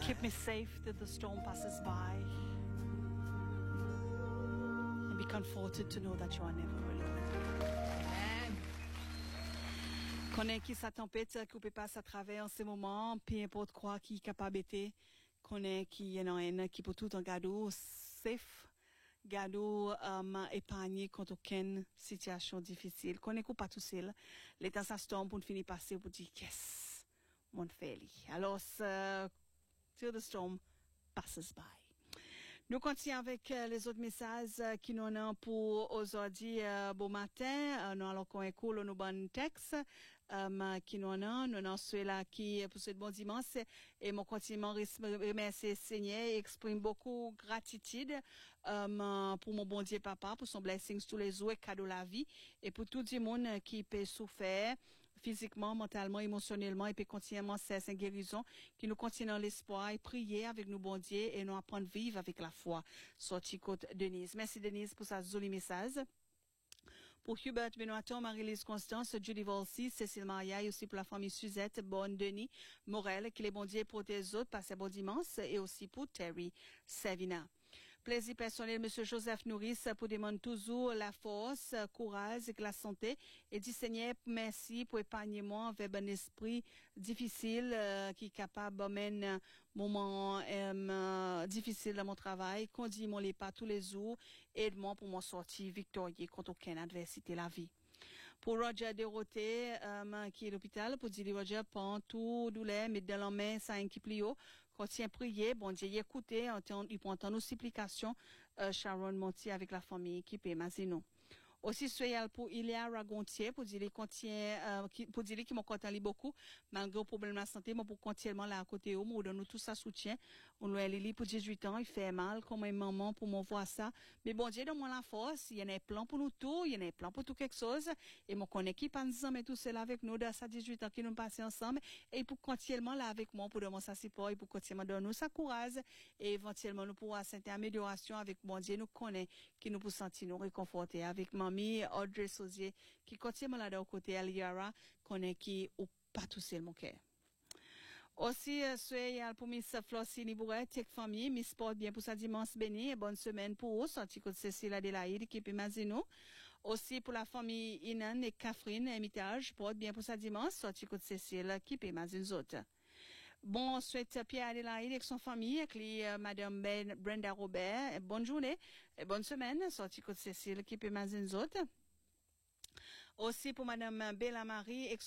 Keep me safe till the storm passes by. And be comforted to know that you are never alone. Amen. Connais qui sa tempête qui peut passer à travers en ces moments, peu importe quoi qui est capable d'être. Connais qui y en a un qui peut tout en garder safe. Gado épargné contre aucune situation difficile. Connais pas tout seul. Les temps ça storm pour finir passer pour dire yes, mon feli. Alors till the storm passes by. Nous continuons avec les autres messages qui nous ont pour aujourd'hui bon matin. Nous allons qu'on écoute nos bons textes qui nous ont celui-là qui pour ce bon dimanche et mon continuement remercier Seigneur et exprime beaucoup gratitude pour mon bon Dieu papa pour son blessings tous les jours et cadeau la vie et pour tout le monde qui peut souffrir physiquement, mentalement, émotionnellement, et puis continuellement, c'est une guérison qui nous continue l'espoir et prier avec nous, bon Dieu, et nous apprendre à vivre avec la foi. Sorti côte Denise. Merci Denise pour sa joli message. Pour Hubert Benoîton, Marie-Lise Constance, Judy Volsi, Cécile Maria, et aussi pour la famille Suzette, Bonne Denis, Morel, que les bons dieux pour tes autres, passez bon dimanche, et aussi pour Terry Savina. Plaisir personnel, Monsieur Joseph Nourris, pour demander toujours la force, courage et la santé. Et dit Seigneur, merci pour épargner moi vers un esprit difficile qui est capable d'amener moment difficile dans mon travail. Conduis mon les pas tous les jours. Aide-moi pour m'en sortir victorieux contre aucune adversité la vie. Pour Roger Dorothée, qui est à l'hôpital, pour dire Roger, prends tout douleur, mets dans la main, ça inquiète plio, continue prier, bon Dieu, écoutez, il prend nos supplications, Sharon Monti avec la famille qui paie Mazino. Aussi, soyal pour Ilia Ragontier, pour dire pour dire qu'il m'a content beaucoup, malgré le problème de la santé, mais pour continuellement là à côté, on donne tout ça soutien. On lui a Lili pour 18 ans, il fait mal, comme un maman pour m'en voir ça. Mais bon Dieu, donne-moi la force, il y en a un plan pour nous tout, il y en a un plan pour tout quelque chose. Et mon connaît qui pense mais tout cela avec nous, de ça 18 ans qui nous passent ensemble, et pour continuellement là avec moi, pour donner ça support, et pour continuellement donner nous ça courage, et éventuellement nous pourrons cette amélioration avec bon Dieu, nous connaît, qui nous peut sentir nous réconforter avec mamie Audrey Sauzier qui continue là d'un côté Aliara connaît qui ou pas tout seul mon cœur. Aussi soyez pour Miss Florcine Bourette avec famille Miss Sport bien pour sa dimanche béni et bonne semaine pour eux sorti côté Cécile Adélaïde qui peut Mazino. Aussi pour la famille Inan et Catherine Hermitage porte bien pour sa dimanche sorti côté Cécile qui peut Mazino autres. Bon, souhaite Pierre Adélaïde avec son famille, avec Madame Brenda Robert. Bonne journée et bonne semaine. Sorti côté Cécile qui peut Mazin autres. Aussi pour Madame Bella Marie